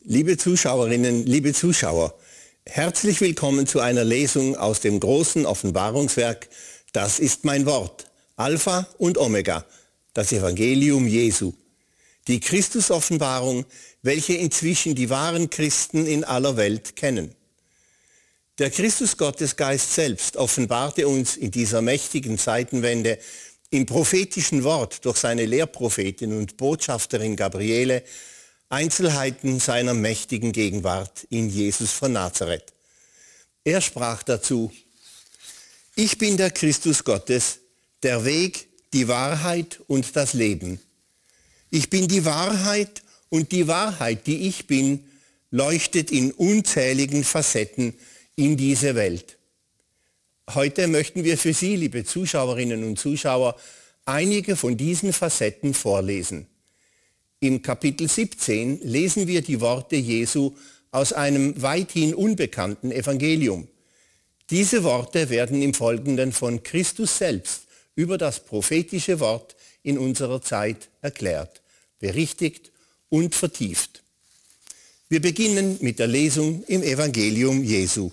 Liebe Zuschauerinnen, liebe Zuschauer, herzlich willkommen zu einer Lesung aus dem großen Offenbarungswerk Das ist mein Wort, Alpha und Omega, das Evangelium Jesu. Die Christusoffenbarung, welche inzwischen die wahren Christen in aller Welt kennen. Der Christus-Gottesgeist selbst offenbarte uns in dieser mächtigen Zeitenwende im prophetischen Wort durch seine Lehrprophetin und Botschafterin Gabriele Einzelheiten seiner mächtigen Gegenwart in Jesus von Nazareth. Er sprach dazu: Ich bin der Christus Gottes, der Weg, die Wahrheit und das Leben. Ich bin die Wahrheit und die Wahrheit, die ich bin, leuchtet in unzähligen Facetten in diese Welt. Heute möchten wir für Sie, liebe Zuschauerinnen und Zuschauer, einige von diesen Facetten vorlesen. Im Kapitel 17 lesen wir die Worte Jesu aus einem weithin unbekannten Evangelium. Diese Worte werden im Folgenden von Christus selbst über das prophetische Wort in unserer Zeit erklärt, berichtigt und vertieft. Wir beginnen mit der Lesung im Evangelium Jesu.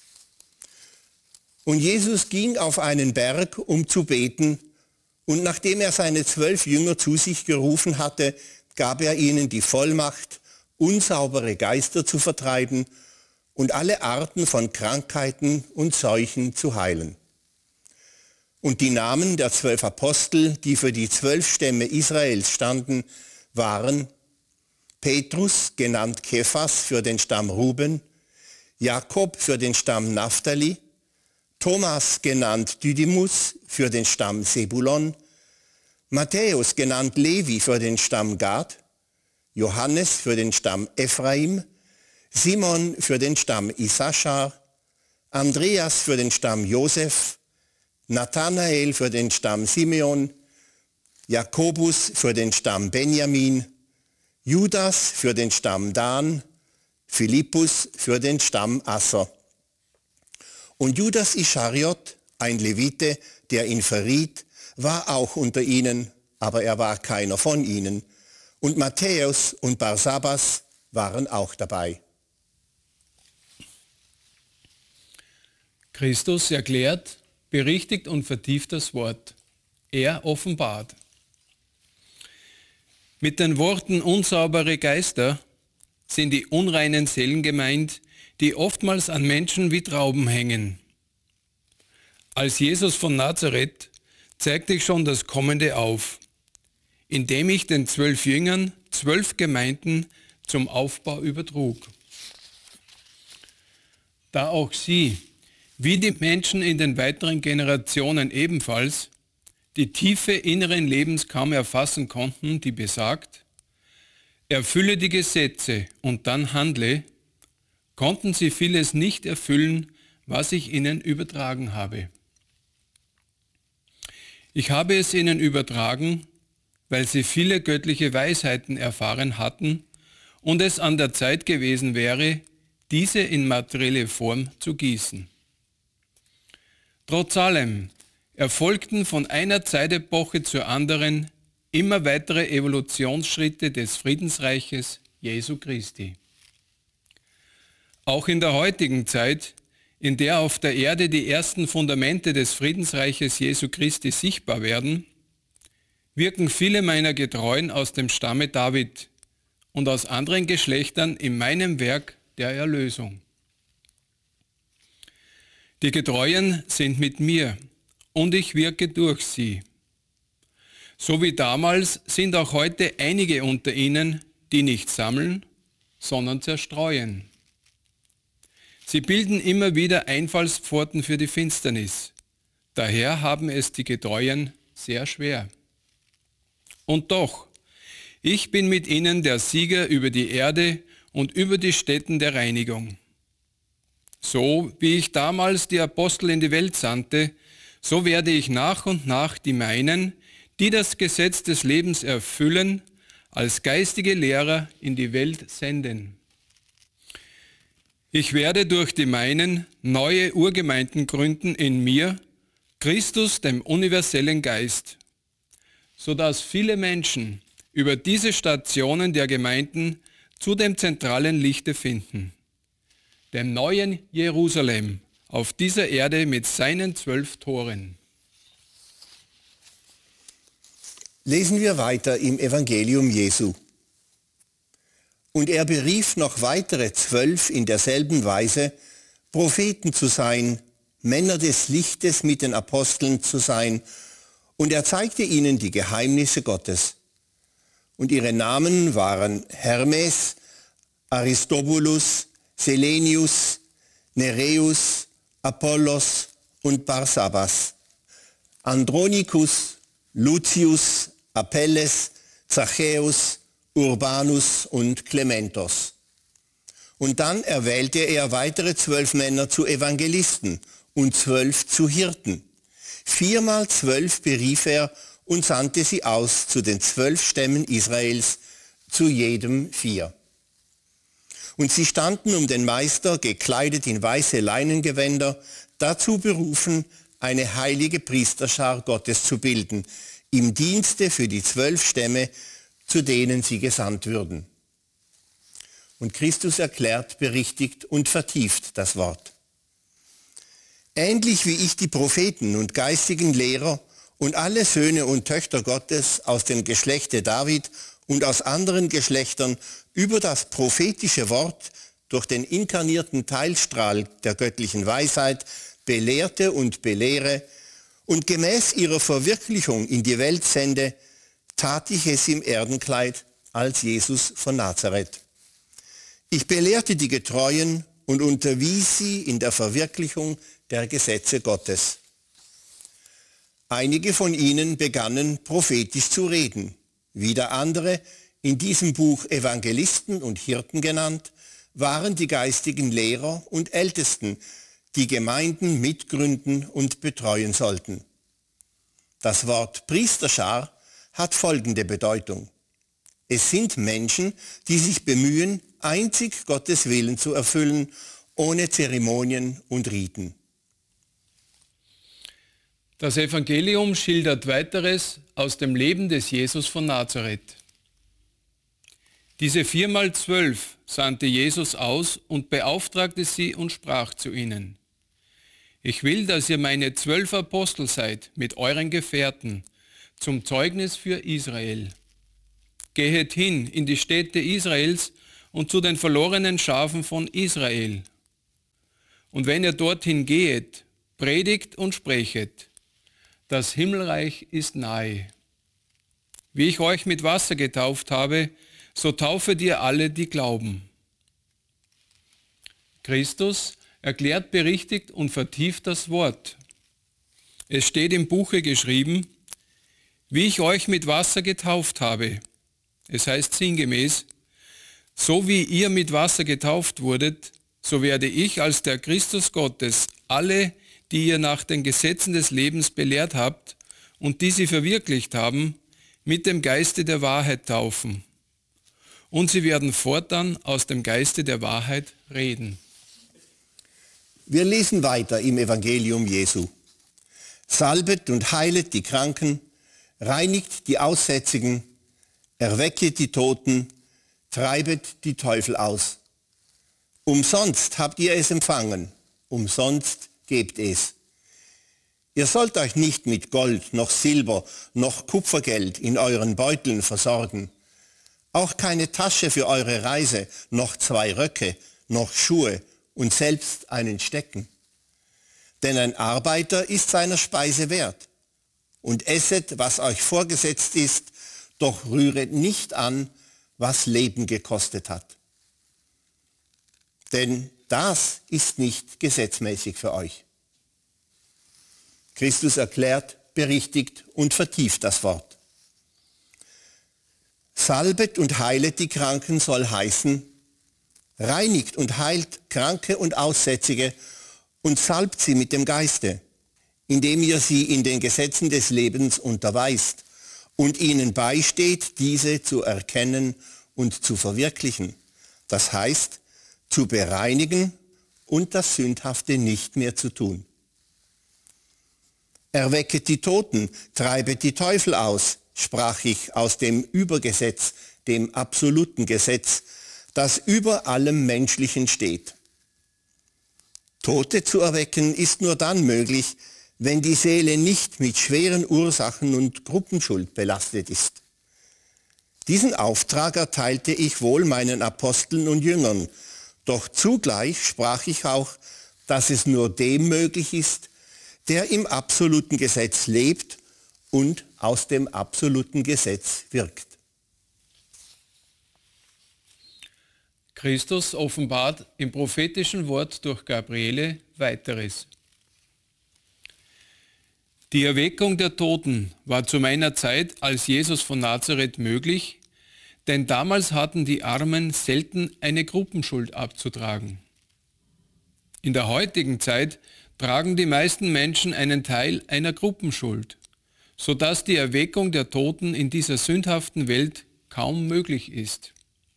Und Jesus ging auf einen Berg, um zu beten, und nachdem er seine 12 Jünger zu sich gerufen hatte, gab er ihnen die Vollmacht, unsaubere Geister zu vertreiben und alle Arten von Krankheiten und Seuchen zu heilen. Und die Namen der 12 Apostel, die für die 12 Stämme Israels standen, waren Petrus, genannt Kephas, für den Stamm Ruben, Jakob für den Stamm Naphtali, Thomas, genannt Didymus, für den Stamm Sebulon, Matthäus, genannt Levi, für den Stamm Gad, Johannes für den Stamm Ephraim, Simon für den Stamm Issachar, Andreas für den Stamm Josef, Nathanael für den Stamm Simeon, Jakobus für den Stamm Benjamin, Judas für den Stamm Dan, Philippus für den Stamm Asser. Und Judas Ischariot, ein Levite, der ihn verriet, war auch unter ihnen, aber er war keiner von ihnen. Und Matthäus und Barsabas waren auch dabei. Christus erklärt, berichtigt und vertieft das Wort. Er offenbart. Mit den Worten unsaubere Geister sind die unreinen Seelen gemeint, die oftmals an Menschen wie Trauben hängen. Als Jesus von Nazareth zeigte ich schon das Kommende auf, indem ich den 12 Jüngern 12 Gemeinden zum Aufbau übertrug. Da auch sie, wie die Menschen in den weiteren Generationen ebenfalls, die Tiefe inneren Lebens kaum erfassen konnten, die besagt: Erfülle die Gesetze und dann handle, konnten sie vieles nicht erfüllen, was ich ihnen übertragen habe. Ich habe es ihnen übertragen, weil sie viele göttliche Weisheiten erfahren hatten und es an der Zeit gewesen wäre, diese in materielle Form zu gießen. Trotz allem erfolgten von einer Zeitepoche zur anderen immer weitere Evolutionsschritte des Friedensreiches Jesu Christi. Auch in der heutigen Zeit, in der auf der Erde die ersten Fundamente des Friedensreiches Jesu Christi sichtbar werden, wirken viele meiner Getreuen aus dem Stamme David und aus anderen Geschlechtern in meinem Werk der Erlösung. Die Getreuen sind mit mir und ich wirke durch sie. So wie damals sind auch heute einige unter ihnen, die nicht sammeln, sondern zerstreuen. Sie bilden immer wieder Einfallspforten für die Finsternis. Daher haben es die Getreuen sehr schwer. Und doch, ich bin mit ihnen der Sieger über die Erde und über die Stätten der Reinigung. So wie ich damals die Apostel in die Welt sandte, so werde ich nach und nach die meinen, die das Gesetz des Lebens erfüllen, als geistige Lehrer in die Welt senden. Ich werde durch die meinen neue Urgemeinden gründen in mir, Christus, dem universellen Geist, sodass viele Menschen über diese Stationen der Gemeinden zu dem zentralen Lichte finden, dem neuen Jerusalem auf dieser Erde mit seinen 12 Toren. Lesen wir weiter im Evangelium Jesu. Und er berief noch weitere 12 in derselben Weise, Propheten zu sein, Männer des Lichtes mit den Aposteln zu sein, und er zeigte ihnen die Geheimnisse Gottes. Und ihre Namen waren Hermes, Aristobulus, Selenius, Nereus, Apollos und Barsabas, Andronicus, Lucius, Apelles, Zachäus, Urbanus und Klementos. Und dann erwählte er weitere 12 Männer zu Evangelisten und 12 zu Hirten. 4x12 berief er und sandte sie aus zu den 12 Stämmen Israels, zu jedem 4. Und sie standen um den Meister, gekleidet in weiße Leinengewänder, dazu berufen, eine heilige Priesterschar Gottes zu bilden, im Dienste für die 12 Stämme, zu denen sie gesandt würden. Und Christus erklärt, berichtigt und vertieft das Wort. Ähnlich wie ich die Propheten und geistigen Lehrer und alle Söhne und Töchter Gottes aus dem Geschlechte David und aus anderen Geschlechtern über das prophetische Wort durch den inkarnierten Teilstrahl der göttlichen Weisheit belehrte und belehre und gemäß ihrer Verwirklichung in die Welt sende, tat ich es im Erdenkleid als Jesus von Nazareth. Ich belehrte die Getreuen und unterwies sie in der Verwirklichung der Gesetze Gottes. Einige von ihnen begannen prophetisch zu reden, wieder andere, in diesem Buch Evangelisten und Hirten genannt, waren die geistigen Lehrer und Ältesten, die Gemeinden mitgründen und betreuen sollten. Das Wort Priesterschar hat folgende Bedeutung. Es sind Menschen, die sich bemühen, einzig Gottes Willen zu erfüllen, ohne Zeremonien und Riten. Das Evangelium schildert weiteres aus dem Leben des Jesus von Nazareth. Diese 4x12 sandte Jesus aus und beauftragte sie und sprach zu ihnen: Ich will, dass ihr meine 12 Apostel seid mit euren Gefährten zum Zeugnis für Israel. Gehet hin in die Städte Israels und zu den verlorenen Schafen von Israel. Und wenn ihr dorthin gehet, predigt und sprechet: Das Himmelreich ist nahe. Wie ich euch mit Wasser getauft habe, so taufet ihr alle, die glauben. Christus erklärt, berichtigt und vertieft das Wort. Es steht im Buche geschrieben: Wie ich euch mit Wasser getauft habe. Es heißt sinngemäß: So wie ihr mit Wasser getauft wurdet, so werde ich als der Christus Gottes alle, die ihr nach den Gesetzen des Lebens belehrt habt und die sie verwirklicht haben, mit dem Geiste der Wahrheit taufen. Und sie werden fortan aus dem Geiste der Wahrheit reden. Wir lesen weiter im Evangelium Jesu. Salbet und heilet die Kranken, reinigt die Aussätzigen, erwecket die Toten, treibet die Teufel aus. Umsonst habt ihr es empfangen, umsonst gebt es. Ihr sollt euch nicht mit Gold, noch Silber, noch Kupfergeld in euren Beuteln versorgen. Auch keine Tasche für eure Reise, noch 2 Röcke, noch Schuhe und selbst einen Stecken. Denn ein Arbeiter ist seiner Speise wert. Und esset, was euch vorgesetzt ist, doch rühret nicht an, was Leben gekostet hat. Denn das ist nicht gesetzmäßig für euch. Christus erklärt, berichtigt und vertieft das Wort. Salbet und heilet die Kranken soll heißen, reinigt und heilt Kranke und Aussätzige und salbt sie mit dem Geiste, indem ihr sie in den Gesetzen des Lebens unterweist und ihnen beisteht, diese zu erkennen und zu verwirklichen. Das heißt, zu bereinigen und das Sündhafte nicht mehr zu tun. Erwecket die Toten, treibet die Teufel aus, sprach ich aus dem Übergesetz, dem absoluten Gesetz, das über allem Menschlichen steht. Tote zu erwecken ist nur dann möglich, wenn die Seele nicht mit schweren Ursachen und Gruppenschuld belastet ist. Diesen Auftrag erteilte ich wohl meinen Aposteln und Jüngern, doch zugleich sprach ich auch, dass es nur dem möglich ist, der im absoluten Gesetz lebt und aus dem absoluten Gesetz wirkt. Christus offenbart im prophetischen Wort durch Gabriele weiteres. Die Erweckung der Toten war zu meiner Zeit als Jesus von Nazareth möglich, denn damals hatten die Armen selten eine Gruppenschuld abzutragen. In der heutigen Zeit tragen die meisten Menschen einen Teil einer Gruppenschuld, sodass die Erweckung der Toten in dieser sündhaften Welt kaum möglich ist.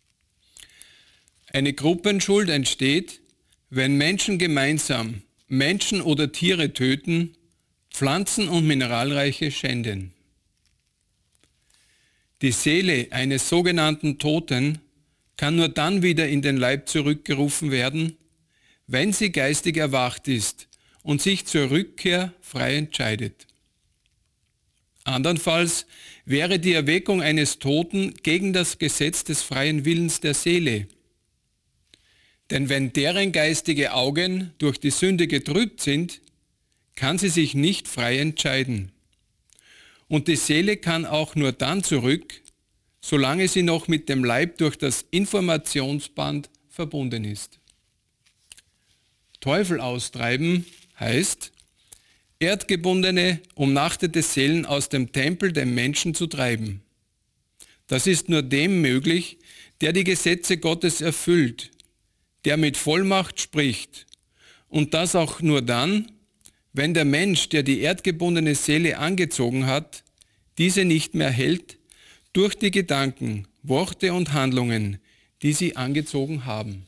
Eine Gruppenschuld entsteht, wenn Menschen gemeinsam Menschen oder Tiere töten, Pflanzen- und Mineralreiche schänden. Die Seele eines sogenannten Toten kann nur dann wieder in den Leib zurückgerufen werden, wenn sie geistig erwacht ist und sich zur Rückkehr frei entscheidet. Andernfalls wäre die Erweckung eines Toten gegen das Gesetz des freien Willens der Seele. Denn wenn deren geistige Augen durch die Sünde getrübt sind, kann sie sich nicht frei entscheiden. Und die Seele kann auch nur dann zurück, solange sie noch mit dem Leib durch das Informationsband verbunden ist. Teufel austreiben heißt, erdgebundene, umnachtete Seelen aus dem Tempel dem Menschen zu treiben. Das ist nur dem möglich, der die Gesetze Gottes erfüllt, der mit Vollmacht spricht, und das auch nur dann, wenn der Mensch, der die erdgebundene Seele angezogen hat, diese nicht mehr hält durch die Gedanken, Worte und Handlungen, die sie angezogen haben.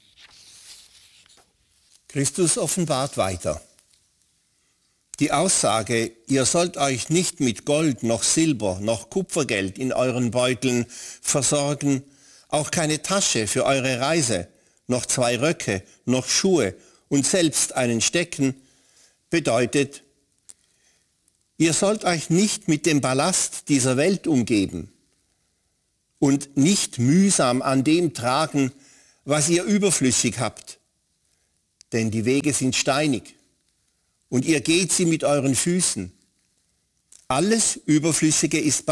Christus offenbart weiter. Die Aussage, ihr sollt euch nicht mit Gold, noch Silber, noch Kupfergeld in euren Beuteln versorgen, auch keine Tasche für eure Reise, noch 2 Röcke, noch Schuhe und selbst einen Stecken, bedeutet, ihr sollt euch nicht mit dem Ballast dieser Welt umgeben und nicht mühsam an dem tragen, was ihr überflüssig habt. Denn die Wege sind steinig und ihr geht sie mit euren Füßen. Alles Überflüssige ist